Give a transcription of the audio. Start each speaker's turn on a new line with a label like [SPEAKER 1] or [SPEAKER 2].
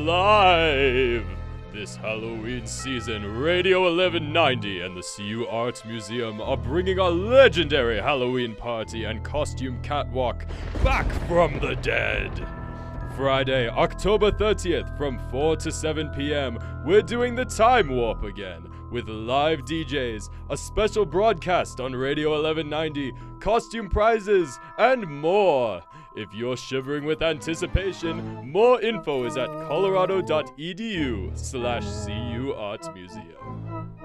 [SPEAKER 1] alive! This Halloween season, Radio 1190 and the CU Arts Museum are bringing a legendary Halloween party and costume catwalk back from the dead. Friday, October 30th from 4 to 7 p.m., we're doing the Time Warp again, with live DJs, a special broadcast on Radio 1190, costume prizes, and more. If you're shivering with anticipation, more info is at colorado.edu/CU Arts Museum.